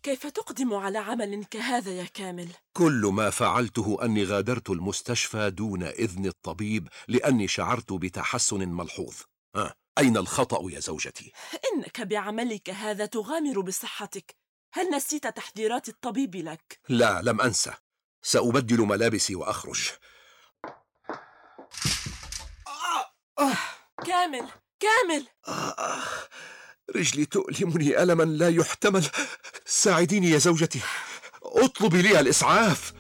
كيف تقدم على عمل كهذا يا كامل؟ كل ما فعلته أني غادرت المستشفى دون إذن الطبيب لأني شعرت بتحسن ملحوظ. أين الخطأ يا زوجتي؟ إنك بعملك هذا تغامر بصحتك. هل نسيت تحذيرات الطبيب لك؟ لا، لم أنسى. سأبدل ملابسي وأخرج. كامل، كامل! رجلي تؤلمني ألما لا يحتمل. ساعديني يا زوجتي، اطلبي لي الإسعاف.